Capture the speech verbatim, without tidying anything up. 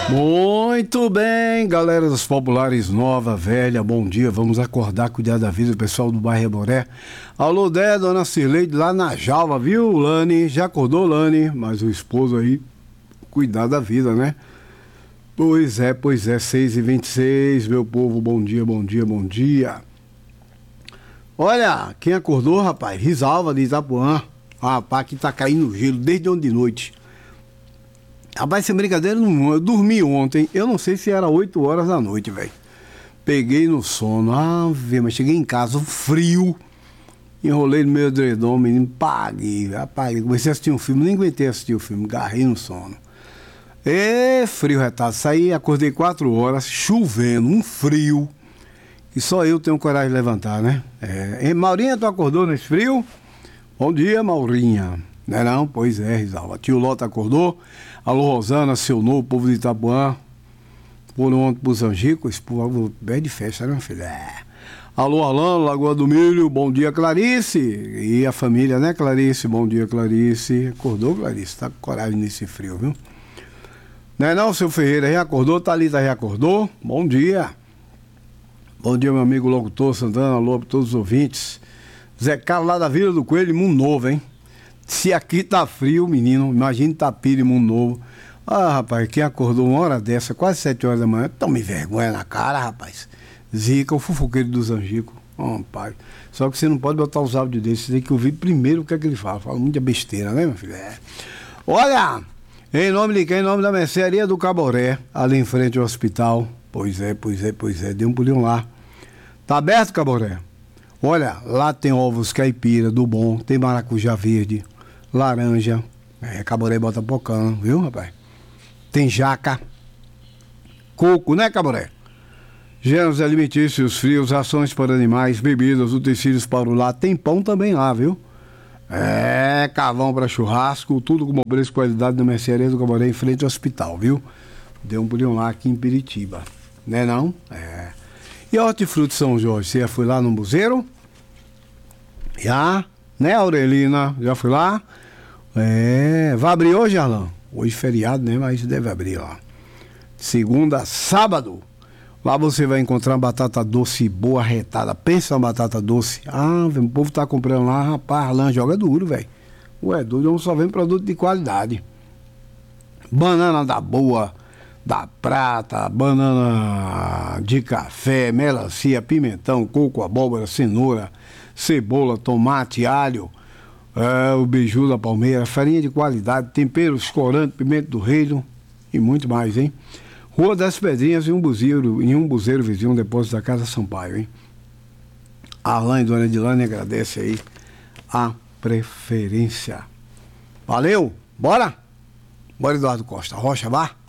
Muito bem, galera dos populares nova, velha, bom dia, vamos acordar, cuidar da vida, o pessoal do bairro Eboré. Alô, Dé, dona Cirleide lá na Jalva, viu, Lani? Já acordou, Lani? Mas o esposo aí, cuidar da vida, né? Pois é, pois é, seis e vinte e seis, meu povo, bom dia, bom dia, bom dia. Olha, quem acordou, rapaz? Risalva de Itapuã. Ah, rapaz, aqui tá caindo gelo desde ontem de noite. Rapaz, sem brincadeira, não, eu dormi ontem, eu não sei se era oito horas da noite, velho. Peguei no sono, ah, vê, mas cheguei em casa, frio, enrolei no meu edredom, menino, paguei, apaguei, comecei a assistir um filme, nem aguentei assistir o filme, garrei no sono. É frio retado, saí, acordei quatro horas, chovendo, um frio, e só eu tenho coragem de levantar, né? É, e Maurinha, tu acordou nesse frio? Bom dia, Maurinha. Não é não? Pois é, Risalva. Tio Lota acordou. Alô, Rosana, seu novo povo de Itapuã. Foram ontem pro Zangico, esse povo é de festa, né, filho? É. Alô, Alan, Lagoa do Milho, bom dia, Clarice. E a família, né, Clarice? Bom dia, Clarice. Acordou, Clarice? Tá com coragem nesse frio, viu? Não é não, seu Ferreira? Reacordou? Thalita reacordou? Bom dia. Bom dia, meu amigo locutor Santana. Alô para todos os ouvintes. Zé Carlos lá da Vila do Coelho, Mundo Novo, hein? Se aqui tá frio, menino, imagina Itapira e Mundo Novo. Ah, rapaz, quem acordou uma hora dessa, quase sete horas da manhã, tome vergonha na cara, rapaz. Zica, o fofoqueiro do Zangico. Oh, pai. Só que você não pode botar os áudios dele, você tem que ouvir primeiro o que é que ele fala. Fala muita besteira, né, meu filho? É. Olha, em nome de quem? Em nome da mercearia do Caboré, ali em frente ao hospital. Pois é, pois é, pois é, dê um pulinho lá. Tá aberto, Caboré? Olha, lá tem ovos caipira, do bom, tem maracujá verde, laranja, é, Caboré bota pocã, viu, rapaz? Tem jaca, coco, né, Caboré? Gêneros alimentícios, frios, rações para animais, bebidas, utensílios para o lar, tem pão também lá, viu? É, carvão para churrasco, tudo com bom preço e qualidade na mercearia do Caboré em frente ao hospital, viu? Deu um pulinho lá aqui em Piritiba, né não? É. E a Hortifruti São Jorge, você já foi lá no buzeiro? Já, né, Aurelina? Já foi lá? É, vai abrir hoje, Arlan? Hoje feriado, né, mas deve abrir lá. Segunda a sábado. Lá você vai encontrar uma batata doce boa, retada. Pensa uma batata doce. Ah, o povo tá comprando lá, rapaz, Arlan joga duro, velho. Ué, doido, só vem produto de qualidade. Banana da boa, da prata, banana de café, melancia, pimentão, coco, abóbora, cenoura, cebola, tomate, alho, é, o beiju da palmeira, farinha de qualidade, temperos, corante, pimenta do reino e muito mais, hein? Rua das Pedrinhas, em um buzeiro, em um buzeiro vizinho, um depósito da Casa Sampaio, hein? Arlan e Dona Edilane agradece aí a preferência. Valeu, bora? Bora, Eduardo Costa. Rocha, vá.